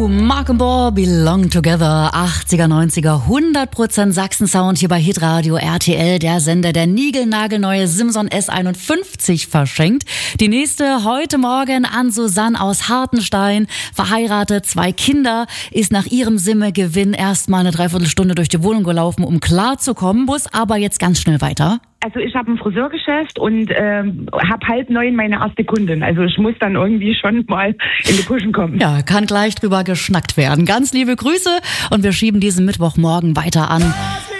Mark and Bohr, Belong Together, 80er, 90er, 100% Sachsen-Sound hier bei Hitradio RTL, der Sender, der niegelnagelneue Simson S51 verschenkt. Die nächste heute Morgen an Susanne aus Hartenstein, verheiratet, 2 Kinder, ist nach ihrem Simme-Gewinn erstmal eine Dreiviertelstunde durch die Wohnung gelaufen, um klarzukommen, muss aber jetzt ganz schnell weiter. Also ich habe ein Friseurgeschäft und habe 8:30 meine erste Kundin. Also ich muss dann irgendwie schon mal in die Puschen kommen. Ja, kann gleich drüber geschnackt werden. Ganz liebe Grüße und wir schieben diesen Mittwochmorgen weiter an.